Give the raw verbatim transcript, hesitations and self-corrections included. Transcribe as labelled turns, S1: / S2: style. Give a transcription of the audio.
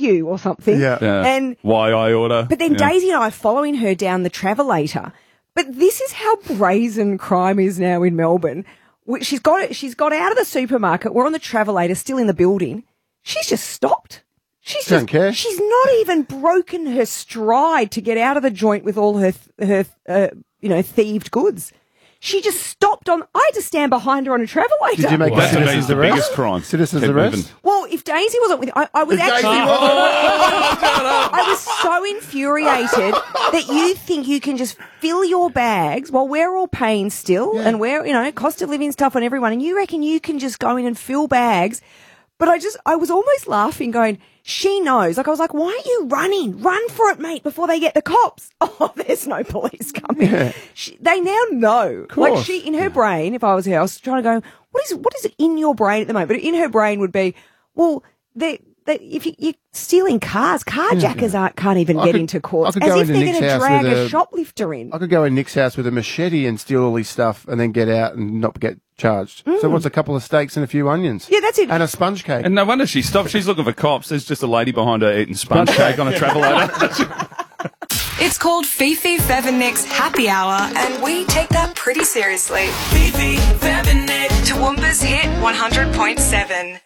S1: you or something.
S2: Yeah.
S3: Yeah.
S1: And
S3: Why I order.
S1: But then
S3: yeah.
S1: Daisy and I are following her down the Travelator. But this is how brazen crime is now in Melbourne. She's got she's got out of the supermarket. We're on the Travelator, still in the building. She's just stopped. She's
S2: Don't
S1: just,
S2: care.
S1: She's not even broken her stride to get out of the joint with all her her uh, you know thieved goods. She just stopped on. I had to stand behind her on a Travelator.
S2: Did you make
S3: Well,
S2: a
S3: that to me is
S2: citizen's
S3: the
S2: arrest?
S3: biggest crime.
S2: Citizen's
S3: Keep
S2: arrest?
S3: moving.
S1: Well, if Daisy wasn't with, I, I was
S2: If
S1: actually.
S2: Daisy
S1: I was so infuriated that you think you can just fill your bags while we're all paying still,
S2: Yeah.
S1: and we're, you know, cost of living's tough on everyone, and you reckon you can just go in and fill bags. But I just, I was almost laughing, going, she knows. Like, I was like, why are you running? Run for it, mate, before they get the cops. Oh, there's no police coming.
S2: Yeah.
S1: She, they now know.
S2: course.
S1: Like, she, in her brain, if I was her, I was trying to go, what is, what is in your brain at the moment? But in her brain would be, well, they, they, if you, you're stealing cars, carjackers aren't, can't even
S2: I
S1: get
S2: could-
S1: into court.
S2: I could
S1: As
S2: go
S1: if
S2: into
S1: they're
S2: Nick's
S1: going to
S2: house
S1: drag
S2: with
S1: a
S2: a-
S1: shoplifter in.
S2: I could go in Nick's house with a machete and steal all his stuff and then get out and not get charged. So what's a couple of steaks and a few onions?
S1: Yeah, that's it.
S2: And a sponge cake.
S3: And no wonder she stopped. She's looking for cops. There's just a lady behind her eating sponge cake on a Travelator.
S4: It's called Fifi, Fev and Nick's Happy Hour, and we take that pretty seriously. Fifi, Fev and Nick. Toowoomba's Hit one hundred point seven.